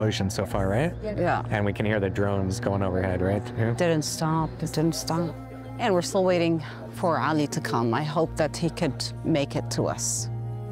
Ocean so far, right? Yeah. And we can hear the drones going overhead, right? Yeah. Didn't stop. It didn't stop. And we're still waiting for Ali to come. I hope that he could make it to us.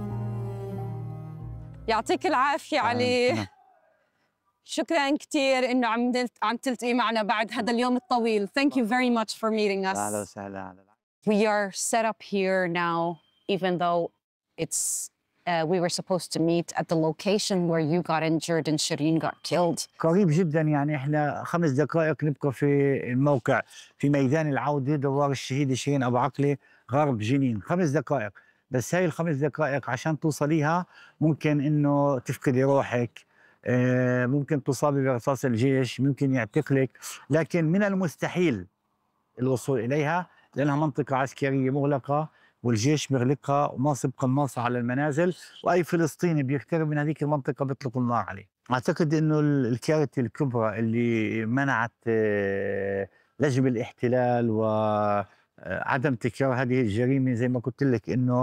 يعطيك العافية علي. شكراً كثير إنه عم تلتقي معنا بعد هذا اليوم الطويل. Thank you very much for meeting us. أهلا وسهلا. We are set up here now, even though it's we were supposed to meet at the location where you got injured and Shireen got killed. قريب جدا، يعني احنا 5 دقائق نبقى في الموقع في ميدان العودة دوار الشهيدة شيرين أبو عقلة غرب جنين. 5 دقائق بس. هاي ال5 دقائق عشان توصليها ممكن إنه تفقدي روحك، ممكن تصابي برصاص الجيش، ممكن يعتقلك، لكن من المستحيل الوصول إليها لأنها منطقة عسكرية مغلقة والجيش مغلقها وما سبق قناصة على المنازل، وأي فلسطيني بيقترب من هذيك المنطقة بيطلق النار عليه. أعتقد إنه الكارثة الكبرى اللي منعت لجم الاحتلال وعدم تكرار هذه الجريمة زي ما قلت لك إنه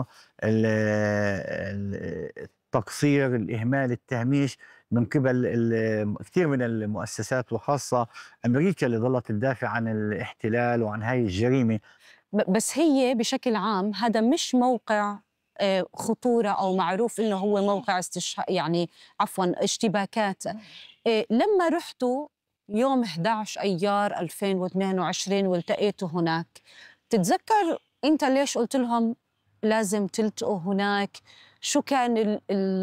التقصير، الإهمال، التهميش من قبل كثير من المؤسسات وخاصة أمريكا اللي ظلت تدافع عن الاحتلال وعن هاي الجريمة. بس هي بشكل عام هذا مش موقع خطورة أو معروف إنه هو موقع يعني عفواً اشتباكات. لما رحتوا يوم 11 أيار 2022 والتقيتوا هناك، تتذكر أنت ليش قلت لهم لازم تلتقوا هناك؟ شو كان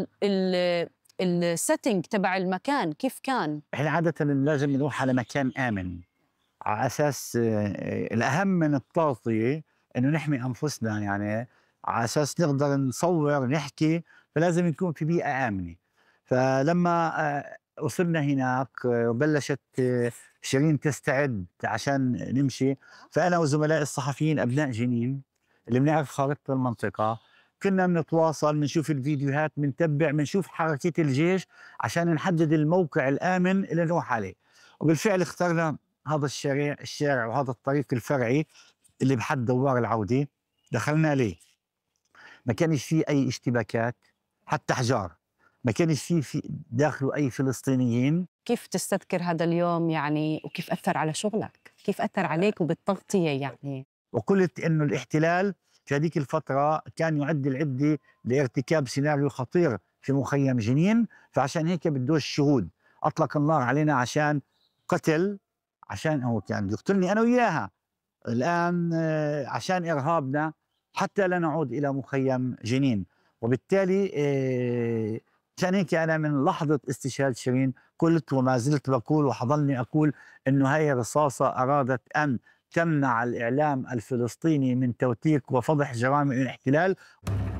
السيتنج تبع المكان؟ كيف كان؟ احنا عادة لازم نروح على مكان آمن، على أساس الأهم من التغطية إنه نحمي أنفسنا، يعني على أساس نقدر نصور نحكي فلازم يكون في بيئة آمنة. فلما وصلنا هناك وبلشت شيرين تستعد عشان نمشي، فأنا وزملائي الصحفيين أبناء جنين اللي بنعرف خارطة المنطقة كنا بنتواصل، بنشوف الفيديوهات، بنتبع، بنشوف حركة الجيش عشان نحدد الموقع الآمن اللي نروح عليه. وبالفعل اخترنا هذا الشارع وهذا الطريق الفرعي اللي بحد دوار العودة. دخلنا ليه ما كانش فيه أي اشتباكات، حتى حجار ما كانش فيه داخله أي فلسطينيين. كيف تستذكر هذا اليوم يعني، وكيف أثر على شغلك؟ كيف أثر عليك وبالتغطية يعني؟ وقلت إنه الاحتلال في هذيك الفترة كان يعد العدة لارتكاب سيناريو خطير في مخيم جنين، فعشان هيك بده الشهود أطلق النار علينا عشان قتل، عشان هو كان يقتلني أنا وياها الآن عشان إرهابنا حتى لا نعود إلى مخيم جنين. وبالتالي عشان هيك أنا من لحظة استشهاد شيرين قلت وما زلت بقول وحظلني أقول إنه هي رصاصة أرادت أن تمنع الإعلام الفلسطيني من توثيق وفضح جرائم الاحتلال.